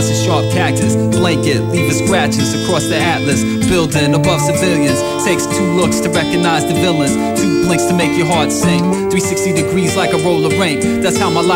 a sharp cactus. Blanket, leaving scratches across the atlas. Building above civilians. Takes 2 looks to recognize the villains. 2 blinks to make your heart sink. 360 degrees like a roller rink. That's how my life